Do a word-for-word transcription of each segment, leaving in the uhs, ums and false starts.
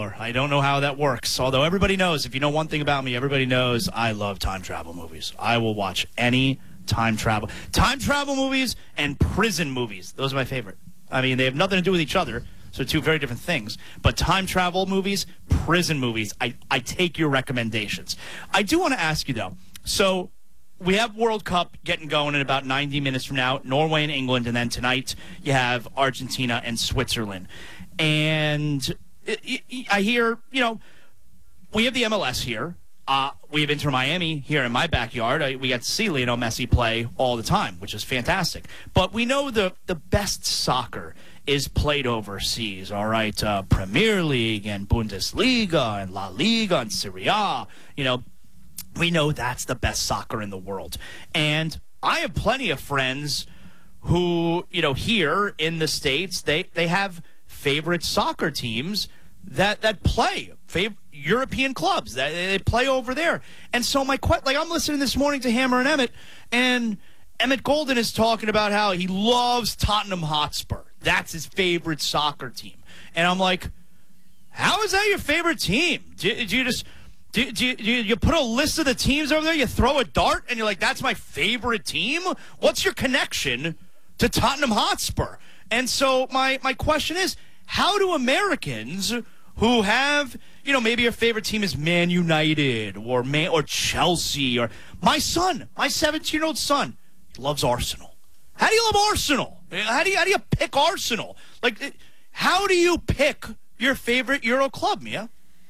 traveler. I don't know how that works. Although everybody knows, if you know one thing about me, everybody knows I love time travel movies. I will watch any time travel. Time travel movies and prison movies. Those are my favorite. I mean, they have nothing to do with each other, so two very different things. But time travel movies, prison movies, I, I take your recommendations. I do want to ask you, though. So we have World Cup getting going in about ninety minutes from now, Norway and England, and then tonight you have Argentina and Switzerland. And it, it, I hear, you know, we have the M L S here. Uh, we have Inter Miami here in my backyard. I, we get to see Lionel Messi play all the time, which is fantastic. But we know the, the best soccer is played overseas, all right? Uh, Premier League and Bundesliga and La Liga and Serie A. You know, we know that's the best soccer in the world. And I have plenty of friends who, you know, here in the States, they, they have favorite soccer teams that, that play, favorite European clubs that they play over there. And so my que- like I'm listening this morning to Hammer and Emmett, and Emmett Golden is talking about how he loves Tottenham Hotspur. That's his favorite soccer team. And I'm like, how is that your favorite team? Do, do you just do, do, you, do you put a list of the teams over there, you throw a dart, and you're like, that's my favorite team? What's your connection to Tottenham Hotspur? And so my my question is, how do Americans who have, you know, maybe your favorite team is Man United or Man or Chelsea, or my son, my seventeen-year-old son, loves Arsenal. How do you love Arsenal? How do you how do you pick Arsenal? Like, how do you pick your favorite Euro club, Mia?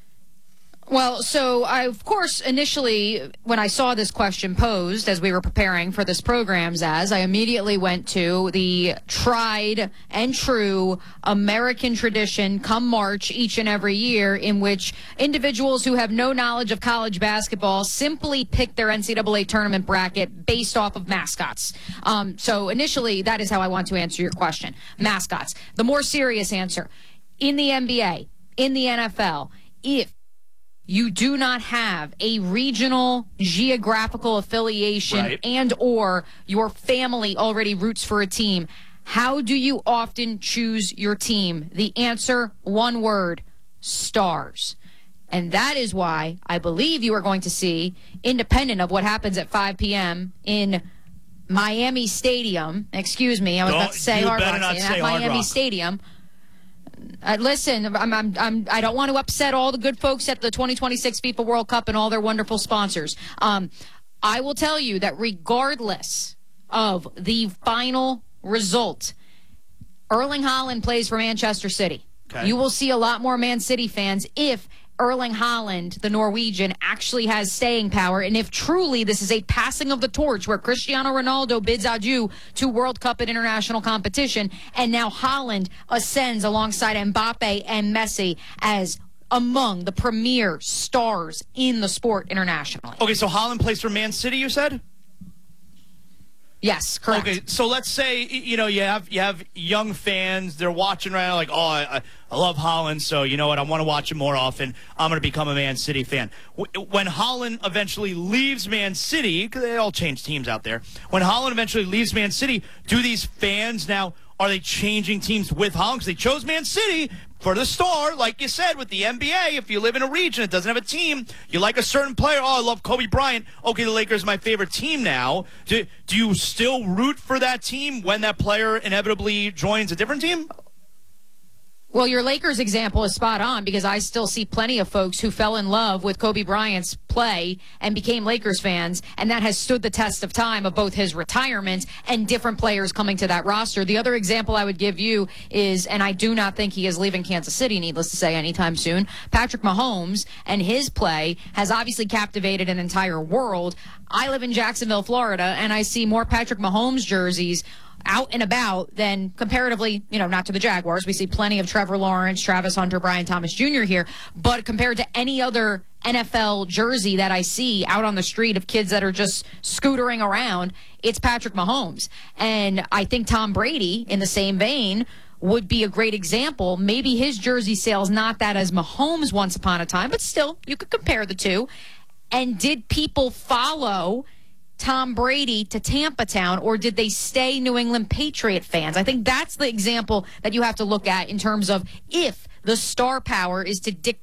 Well, so I, of course, initially, when I saw this question posed as we were preparing for this program, Zaz, I immediately went to the tried and true American tradition come March each and every year, in which individuals who have no knowledge of college basketball simply pick their N C double A tournament bracket based off of mascots. Um, so initially, that is how I want to answer your question. Mascots. The more serious answer, in the N B A, in the N F L, if you do not have a regional geographical affiliation right. and or your family already roots for a team, how do you often choose your team? The answer, one word, stars. And that is why I believe you are going to see, independent of what happens at five p.m. in Miami Stadium, excuse me, I was Don't, about to say you Hard better Rock not Stadium, say at Hard Miami Rock. Stadium. Uh, listen, I'm, I'm, I'm, I don't want to upset all the good folks at the twenty twenty-six FIFA World Cup and all their wonderful sponsors. Um, I will tell you that regardless of the final result, Erling Haaland plays for Manchester City. Okay. You will see a lot more Man City fans if Erling Haaland, the Norwegian, actually has staying power, and if truly this is a passing of the torch where Cristiano Ronaldo bids adieu to World Cup and international competition, and now Haaland ascends alongside Mbappe and Messi as among the premier stars in the sport internationally. Okay, so Haaland plays for Man City, you said? Yes, correct. Okay, so let's say, you know, you have you have young fans, they're watching right now like, oh, I, I love Haaland, so you know what, I want to watch him more often. I'm going to become a Man City fan. When Haaland eventually leaves Man City, because they all change teams out there, when Haaland eventually leaves Man City, do these fans now, are they changing teams with Haaland? Because they chose Man City for the star, like you said, with the N B A. If you live in a region that doesn't have a team, you like a certain player. Oh, I love Kobe Bryant. Okay, the Lakers are my favorite team now. Do, do you still root for that team when that player inevitably joins a different team? Well, your Lakers example is spot on, because I still see plenty of folks who fell in love with Kobe Bryant's play and became Lakers fans, and that has stood the test of time of both his retirement and different players coming to that roster. The other example I would give you is, and I do not think he is leaving Kansas City, needless to say, anytime soon, Patrick Mahomes, and his play has obviously captivated an entire world. I live in Jacksonville, Florida, and I see more Patrick Mahomes jerseys out and about than comparatively, you know, not to the Jaguars. We see plenty of Trevor Lawrence, Travis Hunter, Brian Thomas Junior here, but compared to any other N F L jersey that I see out on the street of kids that are just scootering around, it's Patrick Mahomes. And I think Tom Brady, in the same vein, would be a great example. Maybe his jersey sales not that as Mahomes once upon a time, but still, you could compare the two. And did people follow Tom Brady to Tampa Town, or did they stay New England Patriot fans? I think that's the example that you have to look at in terms of if the star power is to dictate